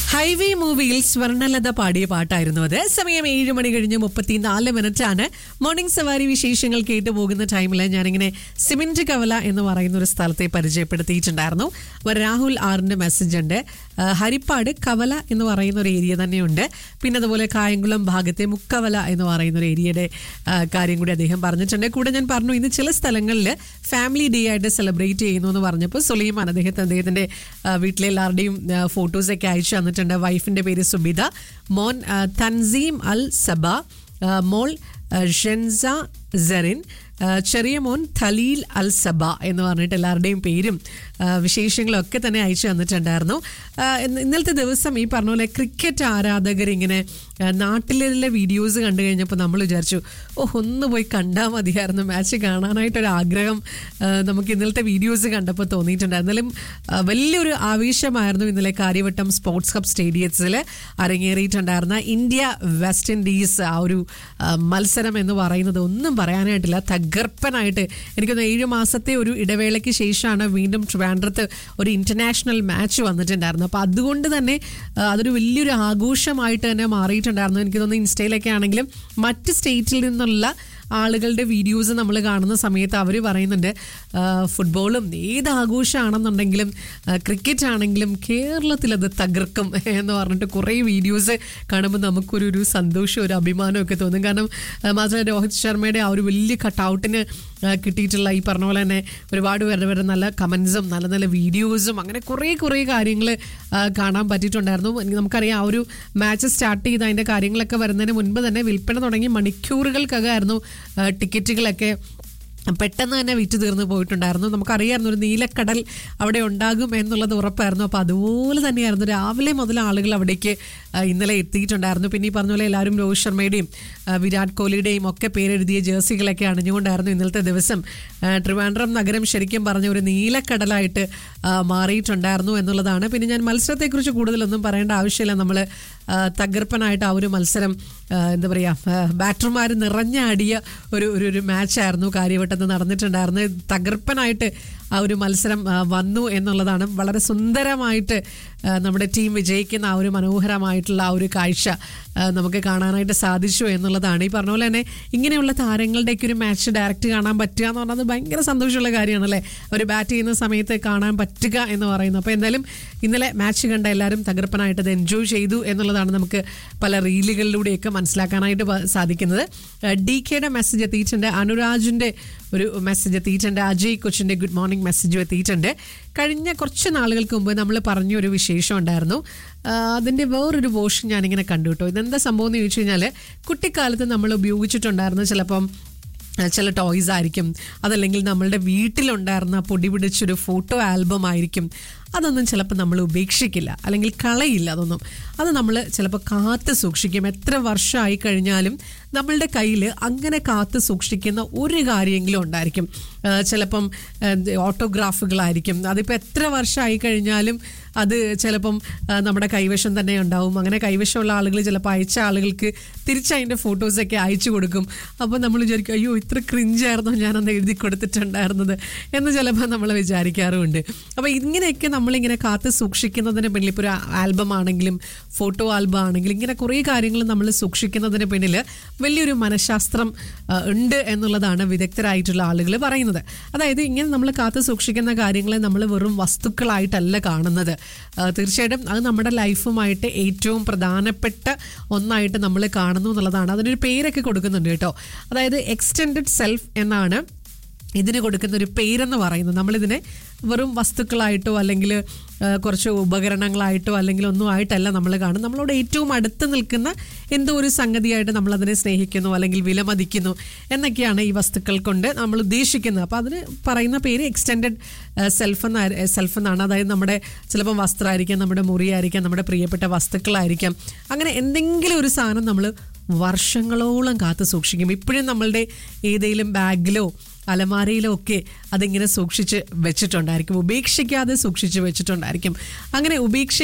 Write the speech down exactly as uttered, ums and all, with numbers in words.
Highway മൂവിയിൽ സ്വർണ്ണലത പാടിയ പാട്ടായിരുന്നു അത്. സമയം ഏഴ് മണി കഴിഞ്ഞ് മുപ്പത്തിനാല് മിനിറ്റ് ആണ്. മോർണിംഗ് സവാരി വിശേഷങ്ങൾ കേട്ടു പോകുന്ന ടൈമിൽ ഞാനിങ്ങനെ സിമെന്റ് കവല എന്ന് പറയുന്ന ഒരു സ്ഥലത്തെ പരിചയപ്പെടുത്തിയിട്ടുണ്ടായിരുന്നു. രാഹുൽ ആറിന്റെ മെസ്സേജ് ഉണ്ട്. ഹരിപ്പാട് കവല എന്ന് പറയുന്ന ഒരു ഏരിയ തന്നെയുണ്ട്. പിന്നെ അതുപോലെ കായംകുളം ഭാഗത്തെ മുക്കവല എന്ന് പറയുന്ന ഒരു ഏരിയയുടെ കാര്യം കൂടി അദ്ദേഹം പറഞ്ഞിട്ടുണ്ട്. കൂടെ ഞാൻ പറഞ്ഞു ഇന്ന് ചില സ്ഥലങ്ങളിൽ ഫാമിലി ഡേ ആയിട്ട് സെലിബ്രേറ്റ് ചെയ്യുന്നു എന്ന് പറഞ്ഞപ്പോൾ സുലൈമാൻ അദ്ദേഹത്തെ അദ്ദേഹത്തിന്റെ വീട്ടിലെ എല്ലാവരുടെയും ഫോട്ടോസൊക്കെ അയച്ചു തന്നിട്ടുണ്ട്. വൈഫിന്റെ പേര് സുബിത, മോൻ തൻസീം അൽ സബ, മോൾ ഷെൻസ സെറിൻ, ചെറിയ മോൻ ഖലീൽ അൽ സബ എന്ന് പറഞ്ഞിട്ട് എല്ലാവരുടെയും പേരും വിശേഷങ്ങളും ഒക്കെ തന്നെ അയച്ചു തന്നിട്ടുണ്ടായിരുന്നു. ഇന്നലത്തെ ദിവസം ഈ പറഞ്ഞ പോലെ ക്രിക്കറ്റ് ആരാധകരിങ്ങനെ നാട്ടിലെ വീഡിയോസ് കണ്ടു കഴിഞ്ഞപ്പോൾ നമ്മൾ വിചാരിച്ചു ഓ ഒന്ന് പോയി കണ്ടാൽ മതിയായിരുന്നു, മാച്ച് കാണാനായിട്ടൊരാഗ്രഹം നമുക്ക് ഇന്നലത്തെ വീഡിയോസ് കണ്ടപ്പോൾ തോന്നിയിട്ടുണ്ടായിരുന്നു. എന്നാലും വലിയൊരു ആവേശമായിരുന്നു ഇന്നലെ കാര്യവട്ടം സ്പോർട്സ് ഹബ് സ്റ്റേഡിയത്തിൽ അരങ്ങേറിയിട്ടുണ്ടായിരുന്ന ഇന്ത്യ വെസ്റ്റ് ഇൻഡീസ് ആ ഒരു മത്സരം എന്ന് പറയുന്നത് ഒന്നും പറയാനായിട്ടില്ല. തകർപ്പനായിട്ട് എനിക്കൊന്ന് ഏഴ് മാസത്തെ ഒരു ഇടവേളയ്ക്ക് ശേഷമാണ് വീണ്ടും ട്രിവാൻഡ്രത്ത് ഒരു ഇന്റർനാഷണൽ മാച്ച് വന്നിട്ടുണ്ടായിരുന്നു. അപ്പോൾ അതുകൊണ്ട് തന്നെ അതൊരു വലിയൊരു ആഘോഷമായിട്ട് തന്നെ മാറിയിട്ടുണ്ടായിരുന്നു. എനിക്ക് തോന്നുന്നു ഇൻസ്റ്റയിലൊക്കെ ആണെങ്കിലും മറ്റ് സ്റ്റേറ്റിൽ നിന്നുള്ള ആളുകളുടെ വീഡിയോസ് നമ്മൾ കാണുന്ന സമയത്ത് അവർ പറയുന്നുണ്ട് ഫുട്ബോളും ഏത് ആഘോഷമാണെന്നുണ്ടെങ്കിലും ക്രിക്കറ്റ് ആണെങ്കിലും കേരളത്തിൽ അത് തകർക്കും എന്ന് പറഞ്ഞിട്ട് കുറേ വീഡിയോസ് കാണുമ്പോൾ നമുക്കൊരു ഒരു സന്തോഷം ഒരു അഭിമാനമൊക്കെ തോന്നും. കാരണം മാത്രമല്ല രോഹിത് ശർമ്മയുടെ ആ ഒരു വലിയ കട്ടൗട്ടിന് കിട്ടിയിട്ടുള്ള ഈ പറഞ്ഞ പോലെ തന്നെ ഒരുപാട് പേരുടെ പേരുടെ നല്ല കമൻസും നല്ല നല്ല വീഡിയോസും അങ്ങനെ കുറേ കുറേ കാര്യങ്ങൾ കാണാൻ പറ്റിയിട്ടുണ്ടായിരുന്നു. നമുക്കറിയാം ആ ഒരു മാച്ച് സ്റ്റാർട്ട് ചെയ്ത് അതിൻ്റെ കാര്യങ്ങളൊക്കെ വരുന്നതിന് മുൻപ് തന്നെ വിൽപ്പന തുടങ്ങി മണിക്കൂറുകൾക്കകമായിരുന്നു ടിക്കറ്റുകളൊക്കെ പെട്ടെന്ന് തന്നെ വിറ്റ് തീർന്നു പോയിട്ടുണ്ടായിരുന്നു. നമുക്കറിയാമായിരുന്നു ഒരു നീലക്കടൽ അവിടെ ഉണ്ടാകും എന്നുള്ളത് ഉറപ്പായിരുന്നു. അപ്പോൾ അതുപോലെ തന്നെയായിരുന്നു രാവിലെ മുതൽ ആളുകൾ അവിടേക്ക് ഇന്നലെ എത്തിയിട്ടുണ്ടായിരുന്നു. പിന്നെ ഈ പറഞ്ഞ പോലെ എല്ലാവരും രോഹിത് ശർമ്മയുടെയും വിരാട് കോഹ്ലിയുടെയും ഒക്കെ പേരെഴുതിയ ജേഴ്സികളൊക്കെ അണിഞ്ഞുകൊണ്ടായിരുന്നു ഇന്നലത്തെ ദിവസം ട്രിവാൻഡ്രം നഗരം ശരിക്കും പറഞ്ഞ ഒരു നീലക്കടലായിട്ട് മാറിയിട്ടുണ്ടായിരുന്നു എന്നുള്ളതാണ്. പിന്നെ ഞാൻ മത്സരത്തെക്കുറിച്ച് കൂടുതലൊന്നും പറയേണ്ട ആവശ്യമില്ല. നമ്മൾ തകർപ്പനായിട്ട് ആ ഒരു മത്സരം എന്താ പറയുക ബാറ്റർമാർ നിറഞ്ഞാടിയ ഒരു ഒരു മാച്ചായിരുന്നു കാര്യവട്ടത്ത് നടന്നിട്ടുണ്ടായിരുന്നത്. തകർപ്പനായിട്ട് ആ ഒരു മത്സരം വന്നു എന്നുള്ളതാണ്. വളരെ സുന്ദരമായിട്ട് നമ്മുടെ ടീം വിജയിക്കുന്ന ആ ഒരു മനോഹരമായിട്ടുള്ള ആ ഒരു കാഴ്ച നമുക്ക് കാണാനായിട്ട് സാധിച്ചു എന്നുള്ളതാണ്. ഈ പറഞ്ഞ പോലെ തന്നെ ഇങ്ങനെയുള്ള താരങ്ങളുടെയൊക്കെ ഒരു മാച്ച് ഡയറക്റ്റ് കാണാൻ പറ്റുക എന്ന് പറഞ്ഞാൽ ഭയങ്കര സന്തോഷമുള്ള കാര്യമാണല്ലേ, അവർ ബാറ്റ് ചെയ്യുന്ന സമയത്ത് കാണാൻ പറ്റുക എന്ന് പറയുന്നത്. അപ്പോൾ എന്തായാലും ഇന്നലെ മാച്ച് കണ്ട എല്ലാവരും തകർപ്പനായിട്ട് അത് എൻജോയ് ചെയ്തു എന്നുള്ളതാണ് നമുക്ക് പല റീലുകളിലൂടെയൊക്കെ മനസ്സിലാക്കാനായിട്ട് സാധിക്കുന്നത്. ഡി കെയുടെ മെസ്സേജ് എത്തിയിട്ടുണ്ട്, അനുരാജിൻ്റെ ഒരു മെസ്സേജ് എത്തിയിട്ടുണ്ട്, അജയ് കൊച്ചിൻ്റെ ഗുഡ് മോർണിംഗ് മെസ്സേജ് എത്തിയിട്ടുണ്ട്. കഴിഞ്ഞ കുറച്ച് നാളുകൾക്ക് മുമ്പ് നമ്മൾ പറഞ്ഞൊരു വിശേഷം ഉണ്ടായിരുന്നു, അതിൻ്റെ വേറൊരു പോർഷൻ ഞാനിങ്ങനെ കണ്ടു കേട്ടോ. ഇതെന്താ സംഭവം എന്ന് ചോദിച്ചു കഴിഞ്ഞാൽ കുട്ടിക്കാലത്ത് നമ്മൾ ഉപയോഗിച്ചിട്ടുണ്ടായിരുന്നു ചിലപ്പം ചില ടോയ്സ് ആയിരിക്കും, അതല്ലെങ്കിൽ നമ്മളുടെ വീട്ടിലുണ്ടായിരുന്ന പൊടി പിടിച്ചൊരു ഫോട്ടോ ആൽബം ആയിരിക്കും. അതൊന്നും ചിലപ്പോൾ നമ്മൾ ഉപേക്ഷിക്കില്ല അല്ലെങ്കിൽ കളയില്ല. അതൊന്നും അത് നമ്മൾ ചിലപ്പോൾ കാത്ത് സൂക്ഷിക്കും. എത്ര വർഷമായി കഴിഞ്ഞാലും നമ്മളുടെ കയ്യിൽ അങ്ങനെ കാത്ത് സൂക്ഷിക്കുന്ന ഒരു കാര്യമെങ്കിലും ഉണ്ടായിരിക്കും. ചിലപ്പം ഓട്ടോഗ്രാഫുകളായിരിക്കും. അതിപ്പോൾ എത്ര വർഷമായി കഴിഞ്ഞാലും അത് ചിലപ്പം നമ്മുടെ കൈവശം തന്നെ ഉണ്ടാവും. അങ്ങനെ കൈവശമുള്ള ആളുകൾ ചിലപ്പോൾ അയച്ച ആളുകൾക്ക് തിരിച്ചതിൻ്റെ ഫോട്ടോസൊക്കെ അയച്ചു കൊടുക്കും. അപ്പോൾ നമ്മൾ വിചാരിക്കും അയ്യോ ഇത്ര ക്രിഞ്ചായിരുന്നോ ഞാനന്ന് എഴുതി കൊടുത്തിട്ടുണ്ടായിരുന്നത് എന്ന് ചിലപ്പോൾ നമ്മൾ വിചാരിക്കാറുമുണ്ട്. അപ്പോൾ ഇങ്ങനെയൊക്കെ നമ്മളിങ്ങനെ കാത്ത് സൂക്ഷിക്കുന്നതിന് പിന്നിൽ ഇപ്പോൾ ഒരു ആൽബം ആണെങ്കിലും ഫോട്ടോ ആൽബം ആണെങ്കിലും ഇങ്ങനെ കുറേ കാര്യങ്ങൾ നമ്മൾ സൂക്ഷിക്കുന്നതിന് പിന്നിൽ വലിയൊരു മനഃശാസ്ത്രം ഉണ്ട് എന്നുള്ളതാണ് വിദഗ്ധരായിട്ടുള്ള ആളുകൾ പറയുന്നത്. അതായത് ഇങ്ങനെ നമ്മൾ കാത്ത് സൂക്ഷിക്കുന്ന കാര്യങ്ങളെ നമ്മൾ വെറും വസ്തുക്കളായിട്ടല്ല കാണുന്നത്. തീർച്ചയായിട്ടും അത് നമ്മുടെ ലൈഫുമായിട്ട് ഏറ്റവും പ്രധാനപ്പെട്ട ഒന്നായിട്ട് നമ്മൾ കാണുന്നു എന്നുള്ളതാണ്. അതിനൊരു പേരൊക്കെ കൊടുക്കുന്നുണ്ട് കേട്ടോ. അതായത് എക്സ്റ്റെൻഡഡ് സെൽഫ് എന്നാണ് ഇതിന് കൊടുക്കുന്ന ഒരു പേരെന്ന് പറയുന്നത്. നമ്മളിതിനെ വെറും വസ്തുക്കളായിട്ടോ അല്ലെങ്കിൽ കുറച്ച് ഉപകരണങ്ങളായിട്ടോ അല്ലെങ്കിൽ ഒന്നും ആയിട്ടല്ല നമ്മൾ കാണും. നമ്മളോട് ഏറ്റവും അടുത്ത് നിൽക്കുന്ന എന്തോ ഒരു സംഗതിയായിട്ട് നമ്മളതിനെ സ്നേഹിക്കുന്നു അല്ലെങ്കിൽ വിലമതിക്കുന്നു എന്നൊക്കെയാണ് ഈ വസ്തുക്കൾ കൊണ്ട് നമ്മൾ ഉദ്ദേശിക്കുന്നത്. അപ്പോൾ അതിന് പറയുന്ന പേര് എക്സ്റ്റെൻഡഡ് സെൽഫ് എന്ന സെൽഫ് എന്നാണ്. അതായത് നമ്മുടെ ചിലപ്പം വസ്ത്രമായിരിക്കാം, നമ്മുടെ മുറിയായിരിക്കാം, നമ്മുടെ പ്രിയപ്പെട്ട വസ്തുക്കളായിരിക്കാം. അങ്ങനെ എന്തെങ്കിലും ഒരു സാധനം നമ്മൾ വർഷങ്ങളോളം കാത്തു സൂക്ഷിക്കും. ഇപ്പോഴും നമ്മളുടെ ഏതെങ്കിലും ബാഗിലോ അലമാരയിലോ ഒക്കെ അതിങ്ങനെ സൂക്ഷിച്ച് വെച്ചിട്ടുണ്ടായിരിക്കും, ഉപേക്ഷിക്കാതെ സൂക്ഷിച്ച് വെച്ചിട്ടുണ്ടായിരിക്കും. അങ്ങനെ ഉപേക്ഷ